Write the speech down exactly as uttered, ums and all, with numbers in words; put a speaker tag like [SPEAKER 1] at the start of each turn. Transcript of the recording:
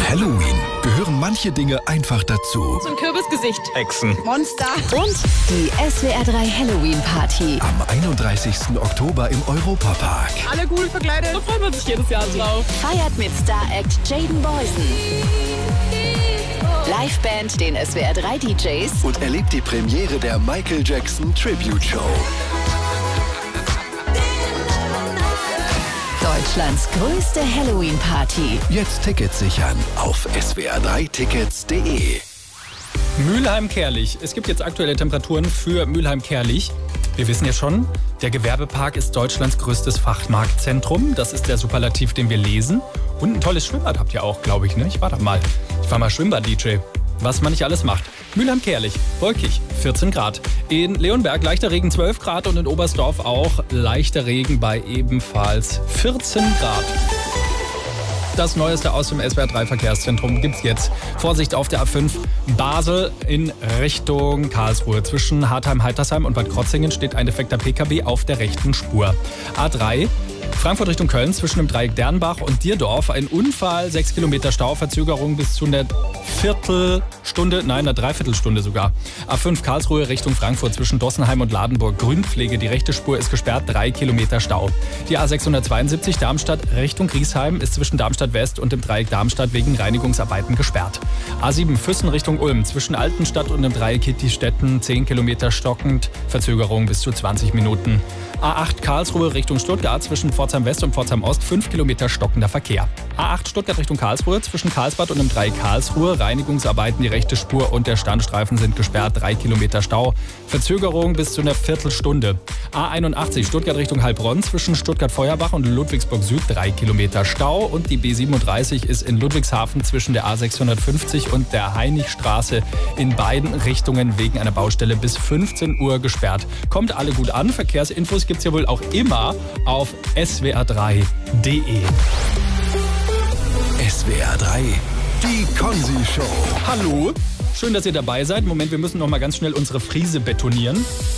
[SPEAKER 1] Halloween gehören manche Dinge einfach dazu.
[SPEAKER 2] So ein Kürbisgesicht.
[SPEAKER 3] Echsen.
[SPEAKER 2] Monster.
[SPEAKER 4] Und die S W R drei Halloween Party.
[SPEAKER 1] Am einunddreißigsten Oktober im Europapark.
[SPEAKER 2] Alle cool verkleidet. Da freut man sich jedes Jahr drauf.
[SPEAKER 4] Feiert mit Star-Act Jaden Boysen. Liveband, den S W R drei D Js.
[SPEAKER 1] Und erlebt die Premiere der Michael Jackson Tribute Show.
[SPEAKER 4] Deutschlands größte Halloween-Party.
[SPEAKER 1] Jetzt Tickets sichern auf s w r drei tickets punkt d e.
[SPEAKER 3] Mülheim-Kärlich. Es gibt jetzt aktuelle Temperaturen für Mülheim-Kärlich. Wir wissen ja schon, der Gewerbepark ist Deutschlands größtes Fachmarktzentrum. Das ist der Superlativ, den wir lesen. Und ein tolles Schwimmbad habt ihr auch, glaube ich. Ne? Ich war da mal. Ich war mal Schwimmbad-D J. Was man nicht alles macht. Mülheim-Kärlich, wolkig, vierzehn Grad. In Leonberg leichter Regen, zwölf Grad. Und in Oberstdorf auch leichter Regen bei ebenfalls vierzehn Grad. Das Neueste aus dem S W R drei Verkehrszentrum gibt's jetzt. Vorsicht auf der A fünf Basel in Richtung Karlsruhe. Zwischen Hartheim-Heitersheim und Bad Krotzingen steht ein defekter P K W auf der rechten Spur. A drei Frankfurt Richtung Köln zwischen dem Dreieck Dernbach und Dierdorf. Ein Unfall, sechs Kilometer Stau, Verzögerung bis zu einer Viertelstunde, nein, einer Dreiviertelstunde sogar. A fünf Karlsruhe Richtung Frankfurt zwischen Dossenheim und Ladenburg. Grünpflege, die rechte Spur ist gesperrt, drei Kilometer Stau. Die A sechshundertzweiundsiebzig Darmstadt Richtung Griesheim ist zwischen Darmstadt West und dem Dreieck Darmstadt wegen Reinigungsarbeiten gesperrt. A sieben Füssen Richtung Ulm zwischen Altenstadt und dem Dreieck Kittistetten, zehn Kilometer stockend, Verzögerung bis zu zwanzig Minuten. A acht Karlsruhe Richtung Stuttgart zwischen Pforzheim West und Pforzheim Ost, fünf Kilometer stockender Verkehr. A acht Stuttgart Richtung Karlsruhe zwischen Karlsbad und dem Dreieck Karlsruhe, Reinigungsarbeiten, die rechte Spur und der Standstreifen sind gesperrt, drei Kilometer Stau, Verzögerung bis zu einer Viertelstunde. A einundachtzig Stuttgart Richtung Heilbronn zwischen Stuttgart-Feuerbach und Ludwigsburg Süd, drei Kilometer Stau. Und die B siebenunddreißig ist in Ludwigshafen zwischen der A sechshundertfünfzig und der Heinrichstraße in beiden Richtungen wegen einer Baustelle bis fünfzehn Uhr gesperrt. Kommt alle gut an, Verkehrsinfos gibt's ja wohl auch immer auf s w r drei punkt d e.
[SPEAKER 1] S W R drei, die Konzi-Show.
[SPEAKER 3] Hallo, schön, dass ihr dabei seid. Moment, wir müssen noch mal ganz schnell unsere Friese betonieren.